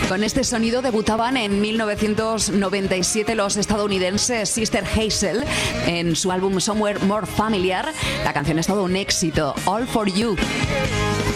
Con este sonido debutaban en 1997 los estadounidenses Sister Hazel en su álbum Somewhere More Familiar. La canción es todo un éxito, All For You.